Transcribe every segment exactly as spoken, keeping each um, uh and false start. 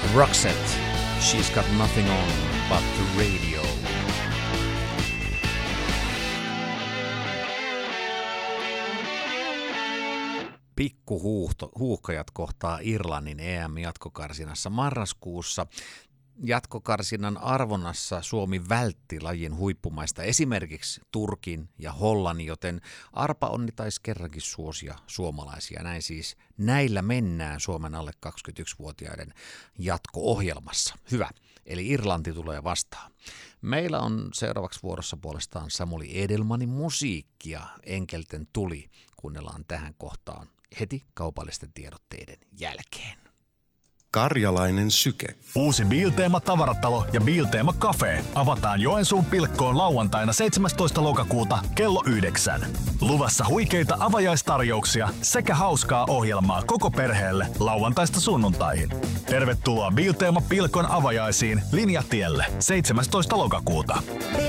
Roxette, She's Got Nothing On But The Radio. Pikkuhuuhkajat kohtaa Irlannin E M-jatkokarsinassa marraskuussa. Jatkokarsinnan arvonnassa Suomi vältti lajin huippumaista esimerkiksi Turkin ja Hollannin, joten arpa onni taisi kerrankin suosia suomalaisia. Näin siis näillä mennään Suomen alle kaksikymmentäyksivuotiaiden jatko-ohjelmassa. Hyvä, eli Irlanti tulee vastaan. Meillä on seuraavaksi vuorossa puolestaan Samuli Edelmanin musiikkia. Enkelten tuli, kuunnellaan tähän kohtaan heti kaupallisten tiedotteiden jälkeen. Karjalainen syke. Uusi Bilteema tavaratalo ja Bilteema Cafe avataan Joensuun Pilkkoon lauantaina seitsemästoista lokakuuta kello yhdeksän. Luvassa huikeita avajaistarjouksia sekä hauskaa ohjelmaa koko perheelle lauantaista sunnuntaihin. Tervetuloa Bilteema Pilkon avajaisiin Linjatielle seitsemästoista lokakuuta.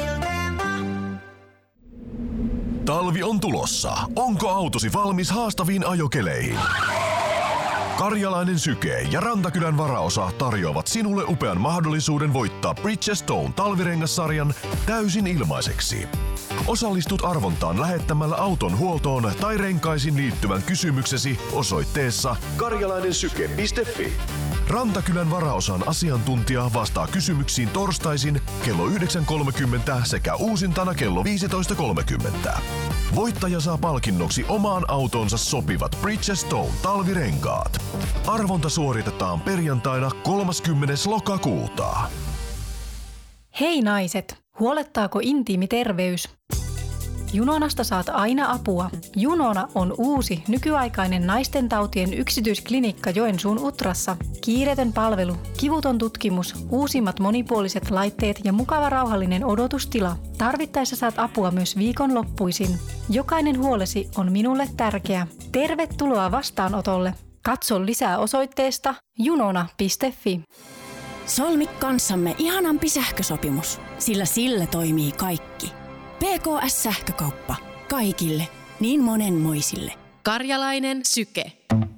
Talvi on tulossa. Onko autosi valmis haastaviin ajokeleihin? Karjalainen Syke ja Rantakylän varaosa tarjoavat sinulle upean mahdollisuuden voittaa Bridgestone talvirengassarjan täysin ilmaiseksi. Osallistut arvontaan lähettämällä auton huoltoon tai renkaisiin liittyvän kysymyksesi osoitteessa karjalainensyke piste fi. Rantakylän varaosan asiantuntija vastaa kysymyksiin torstaisin kello yhdeksän kolmekymmentä sekä uusintana kello viisitoista kolmekymmentä. Voittaja saa palkinnoksi omaan autonsa sopivat Bridgestone talvirenkaat. Arvonta suoritetaan perjantaina kolmaskymmenes lokakuuta. Hei naiset, huolettaako intiimi terveys? Junonasta saat aina apua. Junona on uusi, nykyaikainen naistentautien yksityisklinikka Joensuun Utrassa. Kiireetön palvelu, kivuton tutkimus, uusimmat monipuoliset laitteet ja mukava rauhallinen odotustila. Tarvittaessa saat apua myös viikonloppuisin. Jokainen huolesi on minulle tärkeä. Tervetuloa vastaanotolle. Katso lisää osoitteesta junona piste fi. Solmi kanssamme ihanampi sähkösopimus, sillä sillä toimii kaikki. P K S-sähkökauppa. Kaikille. Niin monenmoisille. Karjalainen Syke.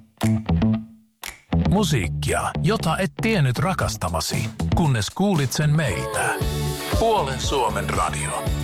Musiikkia, jota et tiennyt rakastavasi, kunnes kuulit sen meiltä. Puolen Suomen radio.